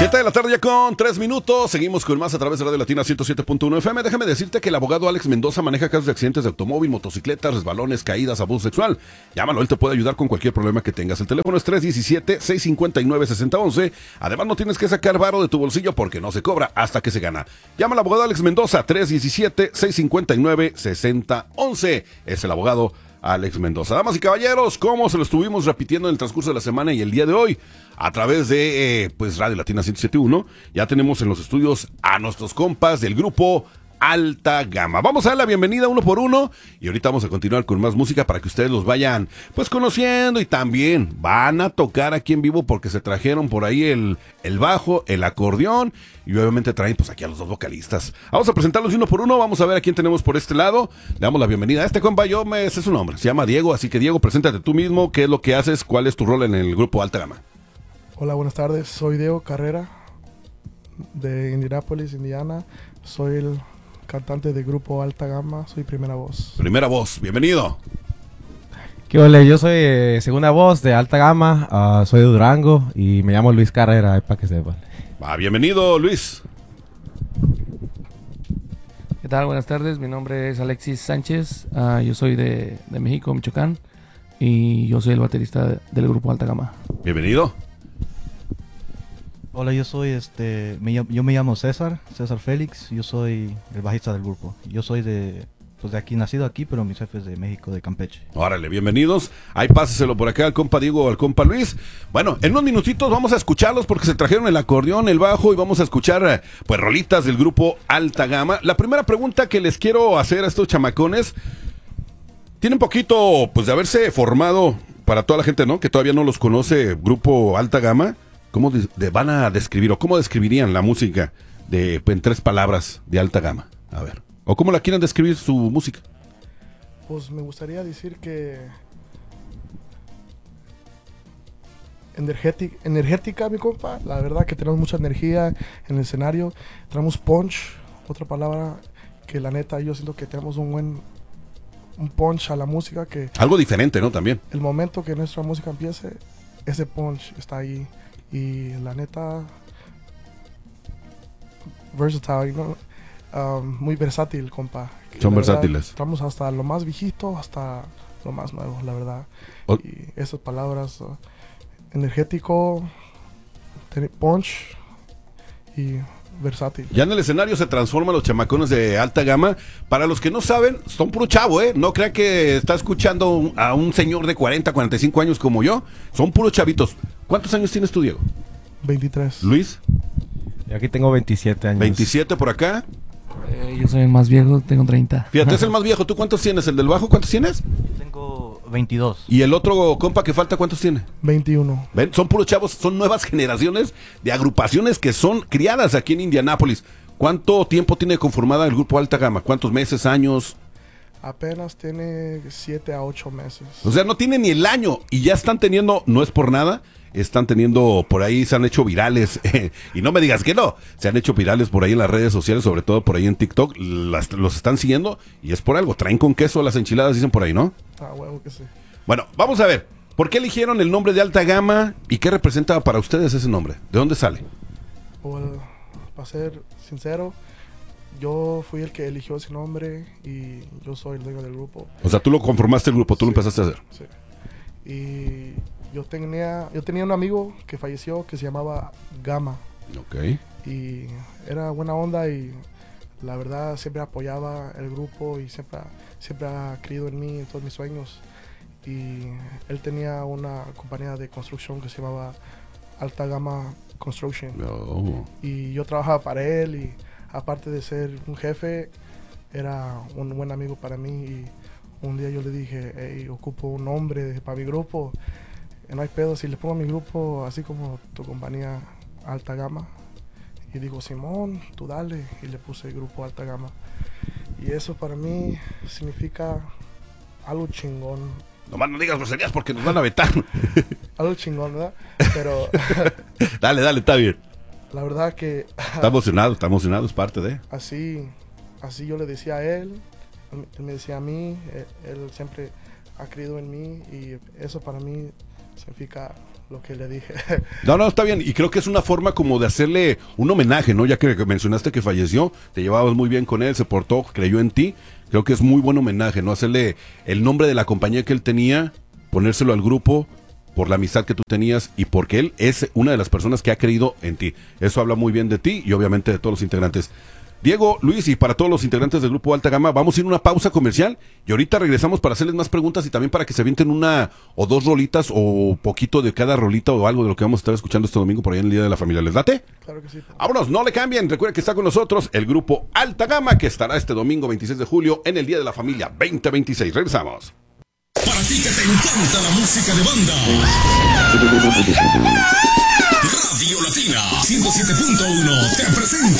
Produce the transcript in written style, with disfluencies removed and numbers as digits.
7 de la tarde ya con 3 minutos. Seguimos con más a través de Radio Latina 107.1 FM. Déjame decirte que el abogado Alex Mendoza maneja casos de accidentes de automóvil, motocicletas, resbalones, caídas, abuso sexual. Llámalo, él te puede ayudar con cualquier problema que tengas. El teléfono es 317-659-6011. Además, no tienes que sacar varo de tu bolsillo porque no se cobra hasta que se gana. Llama al abogado Alex Mendoza, 317-659-6011. Es el abogado Alex Mendoza. Damas y caballeros, como se lo estuvimos repitiendo en el transcurso de la semana y el día de hoy, a través de Radio Latina 107.1, ya tenemos en los estudios a nuestros compas del grupo Alta Gama. Vamos a dar la bienvenida uno por uno y ahorita vamos a continuar con más música para que ustedes los vayan pues conociendo, y también van a tocar aquí en vivo porque se trajeron por ahí el bajo, el acordeón, y obviamente traen pues aquí a los dos vocalistas. Vamos a presentarlos uno por uno, vamos a ver a quién tenemos por este lado. Le damos la bienvenida a este compa, ese es su nombre, se llama Diego, así que Diego, preséntate tú mismo, qué es lo que haces, cuál es tu rol en el grupo Alta Gama. Hola, buenas tardes, soy Diego Carrera de Indianapolis, Indiana. Soy el cantante del grupo Alta Gama, soy primera voz. Primera voz, bienvenido. ¿Qué ole? Yo soy segunda voz de Alta Gama, soy de Durango y me llamo Luis Carrera, para que sepan. Bienvenido, Luis. ¿Qué tal? Buenas tardes, mi nombre es Alexis Sánchez, yo soy de México, Michoacán, y yo soy el baterista del grupo Alta Gama. Bienvenido. Hola, yo soy yo me llamo César Félix, yo soy el bajista del grupo. Yo soy de aquí, nacido aquí, pero mi jefe es de México, de Campeche. Órale, bienvenidos. Ahí páseselo por acá al compa Diego, al compa Luis. Bueno, en unos minutitos vamos a escucharlos porque se trajeron el acordeón, el bajo, y vamos a escuchar pues rolitas del grupo Alta Gama. La primera pregunta que les quiero hacer a estos chamacones, tienen poquito pues de haberse formado, para toda la gente, ¿no?, que todavía no los conoce, grupo Alta Gama. ¿Cómo van a describir o cómo describirían la música en 3 palabras de Alta Gama? A ver. ¿O cómo la quieren describir su música? Pues me gustaría decir que energética, mi compa. La verdad que tenemos mucha energía en el escenario. Tenemos punch, otra palabra que la neta yo siento que tenemos un punch a la música. Que algo diferente, ¿no? También. El momento que nuestra música empiece, ese punch está ahí. Y la neta, versatile, ¿no? Muy versátil, compa. Son versátiles. Estamos hasta lo más viejito hasta lo más nuevo, la verdad. Y esas palabras, energético, punch y versátil. Ya en el escenario se transforman los chamacones de Alta Gama. Para los que no saben, son puro chavo, ¿eh? No crean que está escuchando a un señor de 40, 45 años como yo. Son puros chavitos. ¿Cuántos años tienes tú, Diego? 23. ¿Luis? Yo aquí tengo 27 años. 27 por acá. Yo soy el más viejo, tengo 30. Fíjate, es el más viejo. ¿Tú cuántos tienes? ¿El del bajo cuántos tienes? Yo tengo 22. ¿Y el otro compa que falta cuántos tiene? 21. ¿Ven? Son puros chavos, son nuevas generaciones de agrupaciones que son criadas aquí en Indianápolis. ¿Cuánto tiempo tiene conformada el grupo Alta Gama? ¿Cuántos meses, años? Apenas tiene 7 a 8 meses. O sea, no tiene ni el año y ya están teniendo, no es por nada, están teniendo por ahí, se han hecho virales, y no me digas que no, se han hecho virales por ahí en las redes sociales, sobre todo por ahí en TikTok, los están siguiendo y es por algo, traen con queso las enchiladas, dicen por ahí, ¿no? Huevo que sí. Bueno, vamos a ver, ¿por qué eligieron el nombre de Alta Gama y qué representa para ustedes ese nombre? ¿De dónde sale? Para ser sincero, yo fui el que eligió ese nombre y yo soy el dueño del grupo. O sea, tú lo conformaste el grupo, tú lo empezaste a hacer. Sí. Y yo tenía un amigo que falleció que se llamaba Gama. Ok. Y era buena onda y la verdad siempre apoyaba el grupo y siempre ha creído en mí, en todos mis sueños. Y él tenía una compañía de construcción que se llamaba Alta Gama Construction. Oh. Y yo trabajaba para él y aparte de ser un jefe, era un buen amigo para mí. Y un día yo le dije, hey, ocupo un nombre para mi grupo. No hay pedo, si le pongo a mi grupo así como tu compañía Alta Gama. Y digo, Simón, tú dale. Y le puse el grupo Alta Gama. Y eso para mí significa algo chingón. Nomás no digas groserías porque nos van a vetar. Algo chingón, ¿verdad? Pero Dale, está bien. la verdad que Está emocionado, es parte de. así yo le decía a él me decía a mí, él siempre ha creído en mí y eso para mí significa lo que le dije. No, está bien. Y creo que es una forma como de hacerle un homenaje, ¿no? Ya que mencionaste que falleció, te llevabas muy bien con él, se portó, creyó en ti. Creo que es muy buen homenaje, ¿no? Hacerle el nombre de la compañía que él tenía, ponérselo al grupo por la amistad que tú tenías y porque él es una de las personas que ha creído en ti. Eso habla muy bien de ti y obviamente de todos los integrantes. Diego, Luis, y para todos los integrantes del grupo Alta Gama, vamos a ir a una pausa comercial y ahorita regresamos para hacerles más preguntas y también para que se avienten una o dos rolitas o poquito de cada rolita o algo de lo que vamos a estar escuchando este domingo por ahí en el Día de la Familia. ¿Les late? Claro que sí. Vámonos, no le cambien. Recuerden que está con nosotros el grupo Alta Gama que estará este domingo 26 de julio en el Día de la Familia 2026. Regresamos. Para ti que te encanta la música de banda. Radio Latina 107.1 te presenta